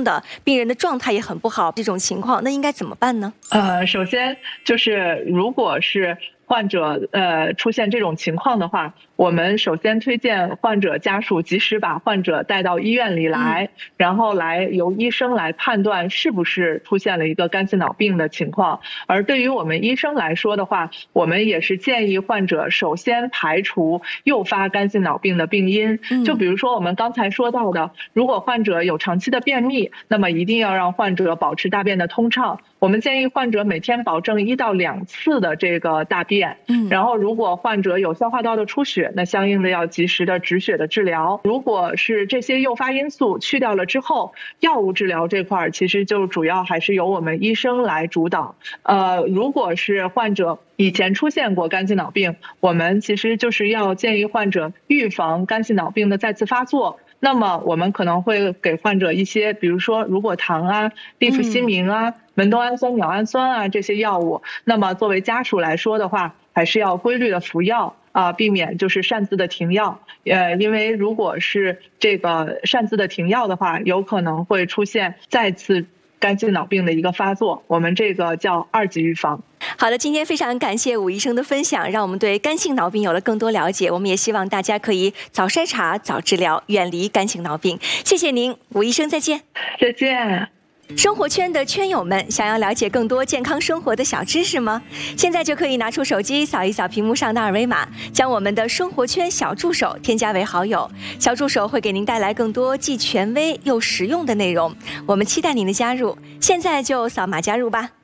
的，病人的状态也很不好，这种情况，那应该怎么办呢？ 首先就是如果是患者出现这种情况的话，我们首先推荐患者家属及时把患者带到医院里来，然后由医生来判断是不是出现了一个肝性脑病的情况。而对于我们医生来说的话，我们也是建议患者首先排除诱发肝性脑病的病因。就比如说我们刚才说到的，如果患者有长期的便秘，那么一定要让患者保持大便的通畅。我们建议患者每天保证1到2次的这个大便，然后如果患者有消化道的出血，那相应的要及时的止血的治疗。如果是这些诱发因素去掉了之后，药物治疗这块其实就主要还是由我们医生来主导。如果是患者以前出现过肝性脑病，我们其实就是要建议患者预防肝性脑病的再次发作。那么我们可能会给患者一些，比如说乳果糖啊、利福西明啊、门冬氨酸、鸟氨酸啊这些药物。那么作为家属来说的话，还是要规律的服药避免就是擅自的停药。因为如果是这个擅自的停药的话，有可能会出现再次肝性脑病的一个发作，我们这个叫2级预防。 好的，今天非常感谢武医生的分享，让我们对肝性脑病有了更多了解。我们也希望大家可以早筛查、早治疗，远离肝性脑病。谢谢您，武医生，再见。 再见。 生活圈的圈友们，想要了解更多健康生活的小知识吗？现在就可以拿出手机扫一扫屏幕上的2维码，将我们的生活圈小助手添加为好友。小助手会给您带来更多既权威又实用的内容，我们期待您的加入。现在就扫码加入吧。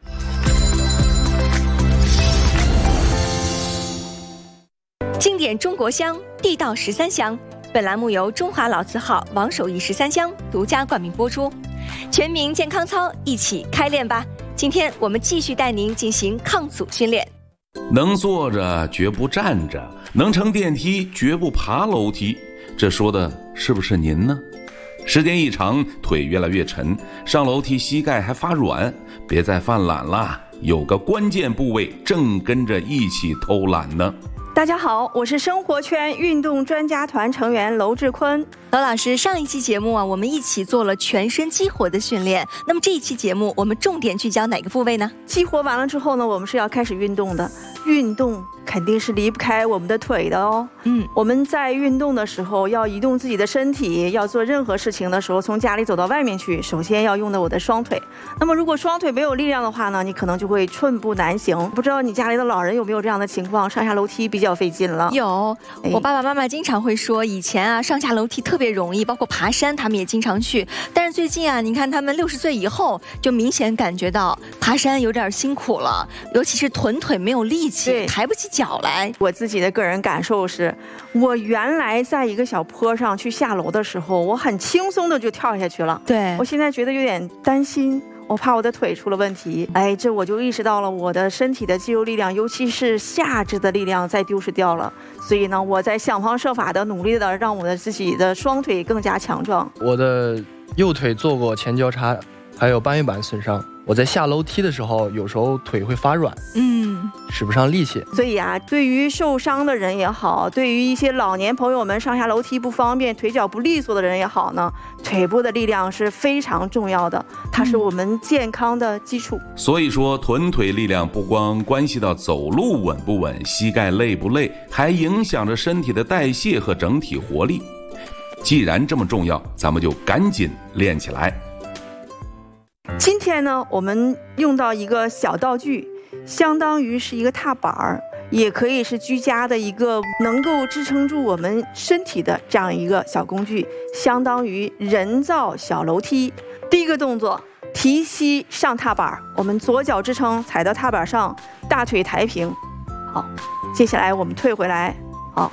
经典中国香，地道13香。本栏目由中华老字号王守义13香独家冠名播出。全民健康操，一起开练吧！今天我们继续带您进行抗阻训练。 能坐着绝不站着，能乘电梯绝不爬楼梯，这说的是不是您呢？时间一长，腿越来越沉，上楼梯膝盖还发软，别再犯懒了，有个关键部位正跟着一起偷懒呢。 大家好，我是生活圈运动专家团成员娄志坤。 娄老师，上一期节目我们一起做了全身激活的训练，那么这一期节目我们重点聚焦哪个部位呢？ 激活完了之后呢，我们是要开始运动的，运动肯定是离不开我们的腿的哦。我们在运动的时候要移动自己的身体，要做任何事情的时候，从家里走到外面去，首先要用到我的双腿。那么如果双腿没有力量的话呢，你可能就会寸步难行。不知道你家里的老人有没有这样的情况，上下楼梯比较费劲了？ 有，我爸爸妈妈经常会说，以前上下楼梯特别容易，包括爬山他们也经常去。但是最近你看他们60岁以后，就明显感觉到爬山有点辛苦了，尤其是臀腿没有力气，抬不起脚来。 我自己的个人感受是，我原来在一个小坡上去下楼的时候，我很轻松的就跳下去了。 对， 我现在觉得有点担心，我怕我的腿出了问题。这我就意识到了我的身体的肌肉力量，尤其是下肢的力量在丢失掉了。所以呢，我在想方设法的努力的让我的自己的双腿更加强壮。 我的右腿做过前交叉，还有半月板损伤。我在下楼梯的时候，有时候腿会发软，使不上力气。 所以对于受伤的人也好，对于一些老年朋友们上下楼梯不方便、腿脚不利索的人也好呢，腿部的力量是非常重要的，它是我们健康的基础。 所以说，臀腿力量不光关系到走路稳不稳、膝盖累不累，还影响着身体的代谢和整体活力。既然这么重要，咱们就赶紧练起来。 今天呢，我们用到一个小道具，相当于是一个踏板儿，也可以是居家的一个能够支撑住我们身体的这样一个小工具，相当于人造小楼梯。第一个动作，提膝上踏板，我们左脚支撑踩到踏板上，大腿抬平。好，接下来我们退回来。好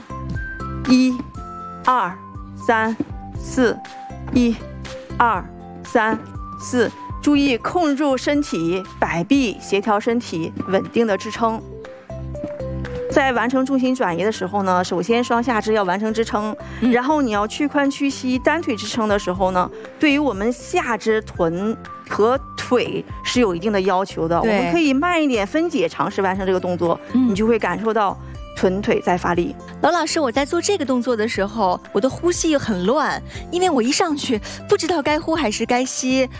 ，1、2、3、4， 1、2、3、4。注意控制住身体，摆臂协调身体，稳定的支撑。在完成重心转移的时候呢，首先双下肢要完成支撑，然后你要屈髋屈膝，单腿支撑的时候呢，对于我们下肢、臀和腿是有一定的要求的。我们可以慢一点分解尝试完成这个动作，你就会感受到臀腿在发力。 娄老师，我在做这个动作的时候，我的呼吸很乱，因为我一上去不知道该呼还是该吸。